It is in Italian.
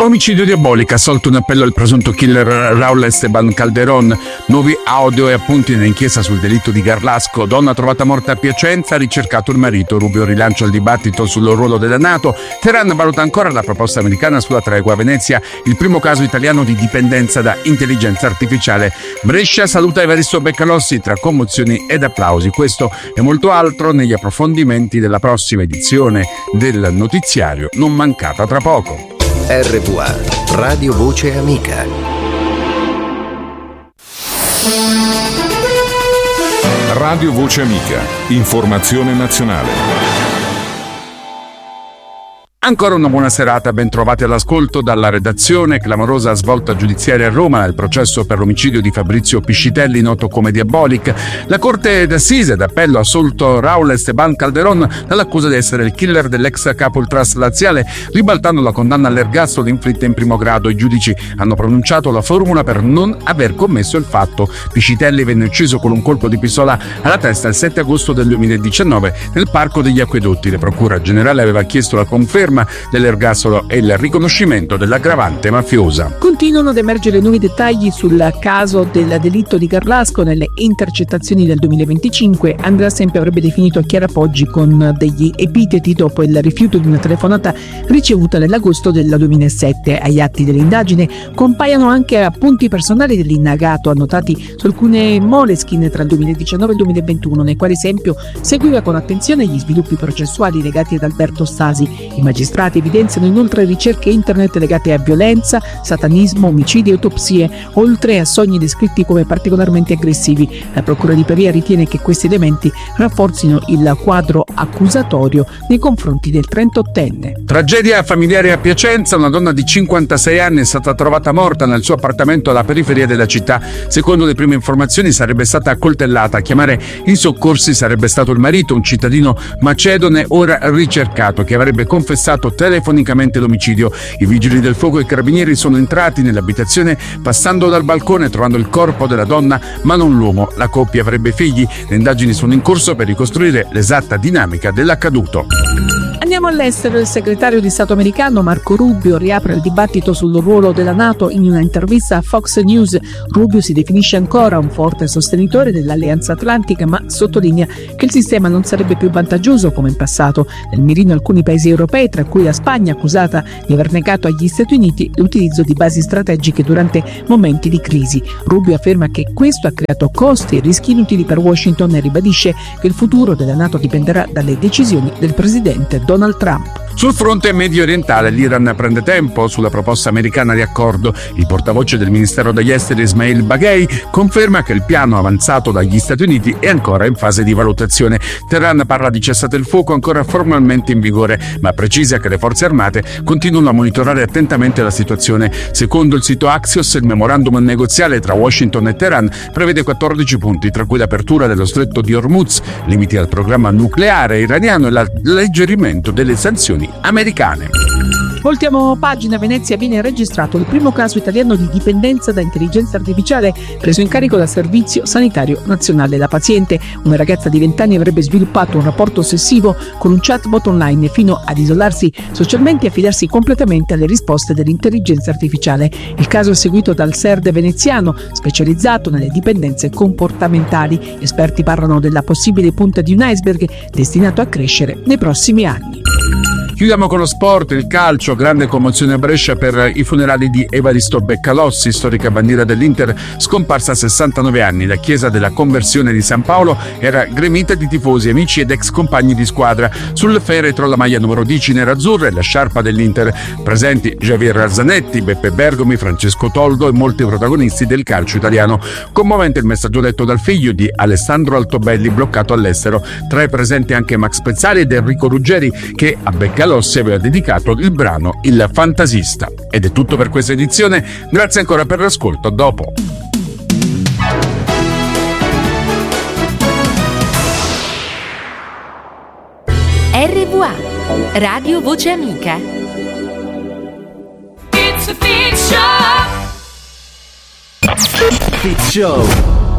Omicidio diabolico, assolto in appello al presunto killer Raúl Esteban Calderón. Nuovi audio e appunti nell'inchiesta sul delitto di Garlasco. Donna trovata morta a Piacenza, ricercato il marito. Rubio rilancia il dibattito sul ruolo della NATO. Teheran valuta ancora la proposta americana sulla tregua. Venezia, il primo caso italiano di dipendenza da intelligenza artificiale. Brescia saluta Evaristo Beccalossi tra commozioni ed applausi. Questo e molto altro negli approfondimenti della prossima edizione del notiziario, non mancata tra poco. RVA, Radio Voce Amica. Radio Voce Amica, informazione nazionale. Ancora una buona serata, ben trovati all'ascolto dalla redazione. Clamorosa svolta giudiziaria a Roma nel processo per l'omicidio di Fabrizio Piscitelli, noto come Diabolic. La Corte d'Assise d'appello ha assolto Raúl Esteban Calderón dall'accusa di essere il killer dell'ex capo ultras laziale, ribaltando la condanna all'ergastolo inflitta in primo grado. I giudici hanno pronunciato la formula per non aver commesso il fatto. Piscitelli venne ucciso con un colpo di pistola alla testa il 7 agosto del 2019 nel Parco degli Acquedotti. La Procura Generale aveva chiesto la conferma dell'ergastolo e il riconoscimento dell'aggravante mafiosa. Continuano ad emergere nuovi dettagli sul caso del delitto di Garlasco. Nelle intercettazioni del 2025 Andrea Sempe avrebbe definito Chiara Poggi con degli epiteti dopo il rifiuto di una telefonata ricevuta nell'agosto del 2007. Agli atti dell'indagine compaiono anche appunti personali dell'indagato annotati su alcune Moleskine tra il 2019 e il 2021, nei quali Sempio seguiva con attenzione gli sviluppi processuali legati ad Alberto Stasi. I magistrati evidenziano inoltre ricerche internet legate a violenza, satanismo, omicidi e autopsie, oltre a sogni descritti come particolarmente aggressivi. La Procura di Pavia ritiene che questi elementi rafforzino il quadro accusatorio nei confronti del 38enne. Tragedia familiare a Piacenza. Una donna di 56 anni è stata trovata morta nel suo appartamento alla periferia della città. Secondo le prime informazioni sarebbe stata accoltellata. A chiamare i soccorsi sarebbe stato il marito, un cittadino macedone ora ricercato, che avrebbe confessato telefonicamente l'omicidio. I vigili del fuoco e i carabinieri sono entrati nell'abitazione passando dal balcone, trovando il corpo della donna ma non l'uomo. La coppia avrebbe figli. Le indagini sono in corso per ricostruire l'esatta dinamica dell'accaduto. Andiamo all'estero. Il segretario di Stato americano Marco Rubio riapre il dibattito sul ruolo della NATO in una intervista a Fox News. Rubio si definisce ancora un forte sostenitore dell'Alleanza Atlantica, ma sottolinea che il sistema non sarebbe più vantaggioso come in passato. Nel mirino alcuni paesi europei, tra cui la Spagna, accusata di aver negato agli Stati Uniti l'utilizzo di basi strategiche durante momenti di crisi. Rubio afferma che questo ha creato costi e rischi inutili per Washington e ribadisce che il futuro della NATO dipenderà dalle decisioni del presidente Donald Trump. Sul fronte medio orientale l'Iran prende tempo sulla proposta americana di accordo. Il portavoce del Ministero degli Esteri Ismail Baghei conferma che il piano avanzato dagli Stati Uniti è ancora in fase di valutazione. Teheran parla di cessate il fuoco ancora formalmente in vigore, ma precisa che le forze armate continuano a monitorare attentamente la situazione. Secondo il sito Axios, il memorandum negoziale tra Washington e Teheran prevede 14 punti, tra cui l'apertura dello stretto di Hormuz, limiti al programma nucleare iraniano e l'alleggerimento delle sanzioni americane. Voltiamo pagina. A Venezia viene registrato il primo caso italiano di dipendenza da intelligenza artificiale preso in carico dal Servizio Sanitario Nazionale. La paziente, una ragazza di 20 anni, avrebbe sviluppato un rapporto ossessivo con un chatbot online fino ad isolarsi socialmente e affidarsi completamente alle risposte dell'intelligenza artificiale. Il caso è seguito dal SERD veneziano, specializzato nelle dipendenze comportamentali. Gli esperti parlano della possibile punta di un iceberg destinato a crescere nei prossimi anni. Chiudiamo con lo sport, il calcio. Grande commozione a Brescia per i funerali di Evaristo Beccalossi, storica bandiera dell'Inter, scomparsa a 69 anni. La chiesa della Conversione di San Paolo era gremita di tifosi, amici ed ex compagni di squadra. Sul feretro la maglia numero 10 nerazzurra e la sciarpa dell'Inter. Presenti Javier Zanetti, Beppe Bergomi, Francesco Toldo e molti protagonisti del calcio italiano. Commovente il messaggio letto dal figlio di Alessandro Altobelli, bloccato all'estero. Tra i presenti anche Max Pezzali ed Enrico Ruggeri, che a Beccalossi aveva dedicato il brano Il Fantasista. Ed è tutto per questa edizione. Grazie ancora per l'ascolto. A dopo. RVA, Radio Voce Amica. It's a Fit Show. Fit Show.